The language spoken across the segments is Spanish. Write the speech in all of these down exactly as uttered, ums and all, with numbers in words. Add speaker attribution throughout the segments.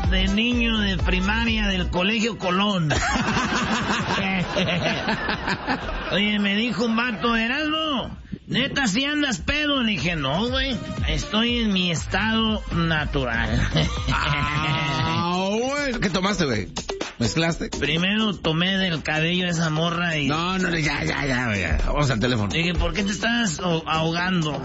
Speaker 1: de niño de primaria del Colegio Colón. Oye, me dijo un vato, Erasmo, neta, si andas pedo. Le dije, no, güey, estoy en mi estado natural.
Speaker 2: Ah, bueno. ¿Qué tomaste, güey? ¿Mezclaste?
Speaker 1: Primero tomé del cabello a esa morra y...
Speaker 2: No, no, ya, ya, ya, ya. Vamos al teléfono.
Speaker 1: Dije, ¿por qué te estás oh, ahogando?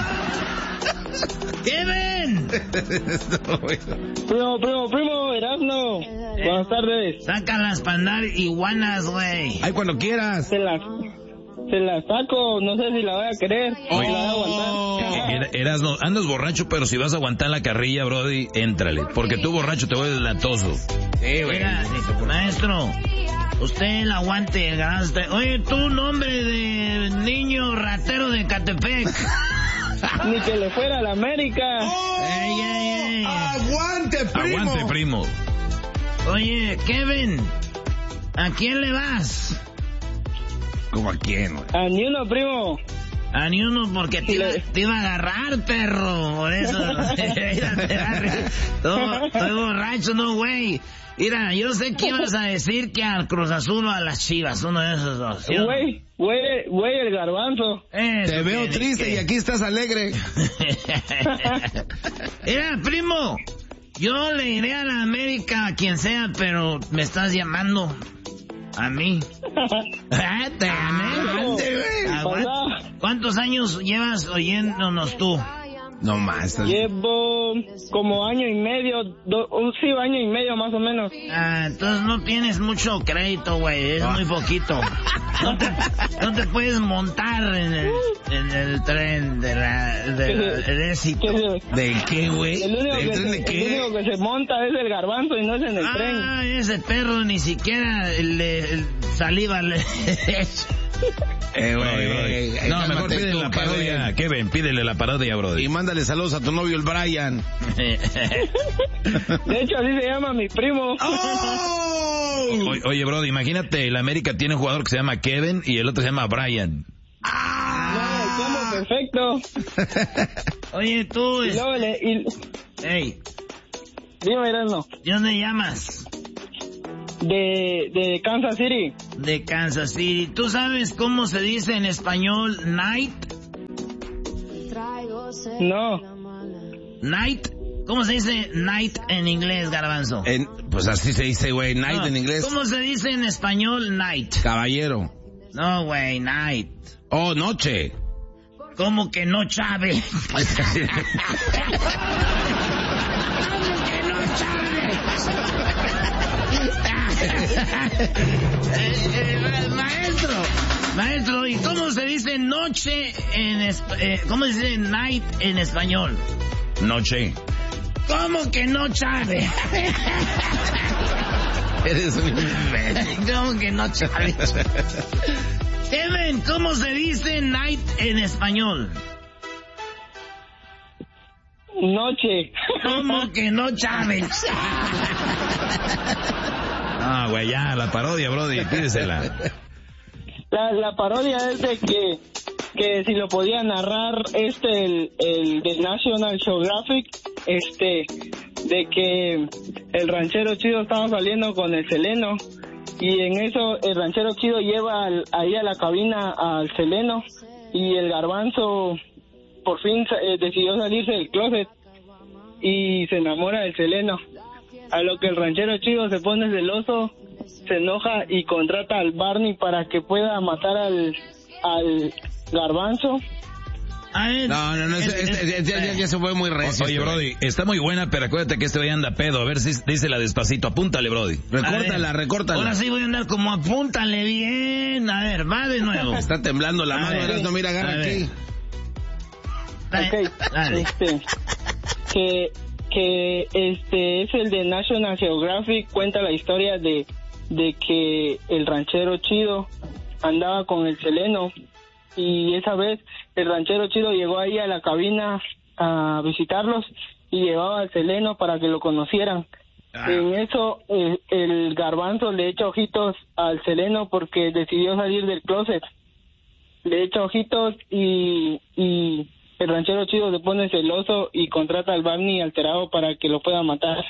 Speaker 1: ¡Kevin!
Speaker 3: Primo, primo, primo, Erasmo. Eh. Buenas tardes.
Speaker 1: Sácalas para andar iguanas, güey.
Speaker 2: Ay, cuando quieras.
Speaker 3: Se las... Se la saco, no sé si la voy a querer o
Speaker 2: oh.
Speaker 3: la voy a aguantar.
Speaker 4: Er, Erasmo, andas borracho, pero si vas a aguantar la carrilla, brody, éntrale. Porque tú borracho te vuelves latoso.
Speaker 1: Sí, güey. Mira, maestro, usted el aguante, el garbanzo. Oye, tú, nombre de niño ratero de Catepec.
Speaker 3: Ni que le fuera a la América.
Speaker 2: Oh,
Speaker 1: ey, ey, ey.
Speaker 2: ¡Aguante, primo!
Speaker 4: Aguante, primo.
Speaker 1: Oye, Kevin, ¿a quién le vas?
Speaker 2: ¿Cómo a quién, güey?
Speaker 3: A ni uno, primo.
Speaker 1: A ni uno porque te iba, te iba a agarrar, perro. Por eso. no, estoy borracho, no, güey. Mira, yo sé que ibas a decir que al Cruz Azul o a las Chivas, uno de esos dos. ¿Sí?
Speaker 3: Güey, güey, güey, el garbanzo.
Speaker 1: Eso
Speaker 2: te veo triste
Speaker 1: que...
Speaker 2: y aquí estás alegre.
Speaker 1: Mira, primo, yo le iré a la América a quien sea, pero me estás llamando a mí. ¿Ah, te gané? ¿Cuántos años llevas oyéndonos tú?
Speaker 2: No más.
Speaker 3: Llevo como año y medio, do, un sí, año y medio más o menos.
Speaker 1: Ah, entonces no tienes mucho crédito, güey, es ah. muy poquito. No te, no te puedes montar en el, en el tren de la, de la, el éxito.
Speaker 2: ¿De qué, güey?
Speaker 3: El, único que,
Speaker 2: ¿De qué?
Speaker 3: el único que se monta es el garbanzo y no es en el
Speaker 1: ah,
Speaker 3: tren.
Speaker 1: Ah, ese perro ni siquiera le, el saliva le...
Speaker 4: Eh, güey, güey. No, mejor pídele la parodia, Kevin, pídele la parodia, brody.
Speaker 2: Y mándale saludos a tu novio, el Brian.
Speaker 3: De hecho, así se llama mi primo.
Speaker 2: ¡Oh!
Speaker 4: O, oye, brody, imagínate, el América tiene un jugador que se llama Kevin y el otro se llama Brian.
Speaker 3: ¡Ah! No, perfecto.
Speaker 1: Oye, tú... Es...
Speaker 3: Y luego le... Y...
Speaker 1: Ey.
Speaker 3: Dime, Erasmo.
Speaker 1: ¿De dónde llamas?
Speaker 3: De, de Kansas City.
Speaker 1: De Kansas City. ¿Tú sabes cómo se dice en español night?
Speaker 3: No.
Speaker 1: Night. ¿Cómo se dice night en inglés, garbanzo?
Speaker 2: En, pues así se dice, güey, night no, en inglés.
Speaker 1: ¿Cómo se dice en español night?
Speaker 2: Caballero.
Speaker 1: No, güey, night.
Speaker 2: Oh, noche.
Speaker 1: ¿Cómo que no, Chávez? ¿Cómo que no, Chávez? eh, eh, maestro, maestro, ¿y cómo se dice noche en esp- eh, cómo se dice night en español?
Speaker 4: Noche.
Speaker 1: ¿Cómo que no, Chávez?
Speaker 2: Eres un imbécil.
Speaker 1: ¿Cómo que no, Chávez? Kevin, ¿cómo se dice night en español?
Speaker 3: Noche.
Speaker 1: ¿Cómo que no, Chávez?
Speaker 4: Ah, güey, ya, la parodia, brody, pídesela.
Speaker 3: La, la parodia es de que, que si lo podía narrar este, el, el de National Geographic, este, de que el ranchero chido estaba saliendo con el Seleno, y en eso el ranchero chido lleva al, ahí a la cabina al Seleno, y el garbanzo por fin eh, decidió salirse del closet, y se enamora del Seleno. A lo que el ranchero chido se pone celoso, se enoja y contrata al Barney para que pueda matar al, al garbanzo.
Speaker 2: No, no, no, es, es, es, ya, ya, ya se fue muy recio.
Speaker 4: Oye, brody, está muy buena, pero acuérdate que este hoy anda pedo. A ver si dísela despacito, apúntale, brody.
Speaker 2: Recórtala, recórtala.
Speaker 1: Ahora sí voy a andar como apúntale bien. A ver, va de nuevo.
Speaker 2: Está temblando la a mano, ver, no mira, agarra aquí.
Speaker 3: Ok, dale. Este, que... que este es el de National Geographic, cuenta la historia de, de que el ranchero chido andaba con el Seleno y esa vez el ranchero chido llegó ahí a la cabina a visitarlos y llevaba al Seleno para que lo conocieran. Ah. En eso el, el garbanzo le echa ojitos al Seleno porque decidió salir del closet. Le echa ojitos y... y el ranchero chido se pone celoso y contrata al Barney alterado para que lo pueda matar.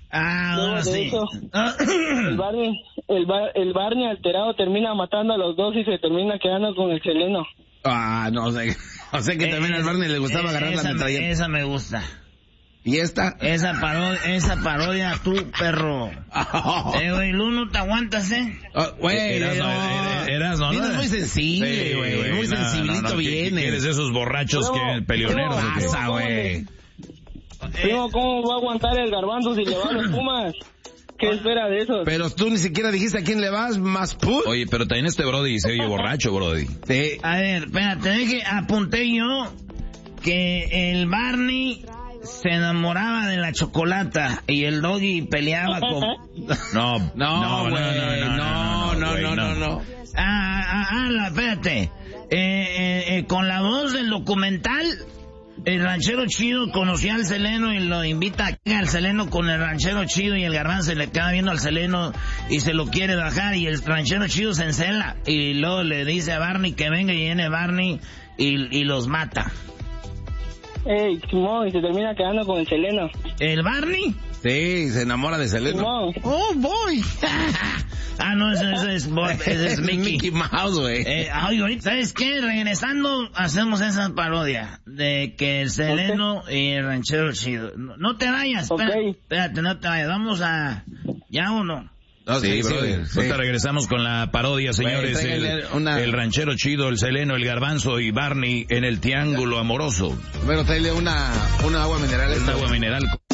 Speaker 1: Ah, ahora sí.
Speaker 3: Eso, el, Barney, el, Bar, el Barney alterado termina matando a los dos y se termina quedando con el Seleno.
Speaker 2: Ah, no, o sea, o sea que también
Speaker 1: eh,
Speaker 2: al Barney le gustaba
Speaker 1: eh,
Speaker 2: agarrar
Speaker 1: esa,
Speaker 2: la metralleta.
Speaker 1: Esa me gusta.
Speaker 2: ¿Y esta?
Speaker 1: Esa parodia, esa parodia tú, perro. Eh, güey, Lu, no te aguantas, ¿eh?
Speaker 2: Güey,
Speaker 4: Oh, eras, no, eras, eras, no,
Speaker 2: no,
Speaker 4: no,
Speaker 2: muy sensible, güey. Sí, muy no, sensibilito
Speaker 4: no, no,
Speaker 2: viene.
Speaker 4: ¿Quieres esos borrachos que peleoneros?
Speaker 3: ¿Qué
Speaker 2: pasa, güey?
Speaker 3: Primo, ¿cómo va a aguantar el Garbanzo si le va a los Pumas? ¿Qué espera de eso?
Speaker 2: Pero tú ni siquiera dijiste a quién le vas, más put.
Speaker 4: Oye, pero también este Brody se oye borracho, Brody.
Speaker 2: Sí.
Speaker 1: A ver, espérate, dije, apunté yo que el Barney se enamoraba de la chocolata y el Doggy peleaba con...
Speaker 4: No,
Speaker 2: no,
Speaker 4: no,
Speaker 2: güey,
Speaker 4: no,
Speaker 2: no, no, no, no, no.
Speaker 1: Ah, ah, ah, la, espérate. Eh, eh, eh, con la voz del documental, el ranchero chido conocía al Seleno y lo invita a que al Seleno con el ranchero chido y el Garbanzo se le queda viendo al Seleno y se lo quiere bajar y el ranchero chido se encela y luego le dice a Barney que venga y viene Barney y, y los mata.
Speaker 3: Ey, Simón, y se termina quedando con el Seleno.
Speaker 1: ¿El Barney?
Speaker 2: Sí, se enamora de Seleno.
Speaker 3: Simón.
Speaker 1: Oh, boy. Ah, no, ese, ese es, boy, ese es Mickey.
Speaker 2: Mickey Mouse, güey.
Speaker 1: Eh, ay, ahorita, ¿sabes qué? Regresando, hacemos esa parodia de que el Seleno okay. y el ranchero chido. No, no te vayas,
Speaker 3: okay.
Speaker 1: espérate, espérate, no te vayas. Vamos a... ¿Ya o no?
Speaker 2: No,
Speaker 4: sí,
Speaker 2: sí,
Speaker 4: brother.
Speaker 2: sí.
Speaker 4: Ahorita regresamos con la parodia, señores.
Speaker 2: Wey,
Speaker 4: el,
Speaker 2: una...
Speaker 4: el ranchero chido, el Seleno, el Garbanzo y Barney en el triángulo amoroso.
Speaker 2: Bueno, tráele una, una agua mineral.
Speaker 4: Un agua mineral.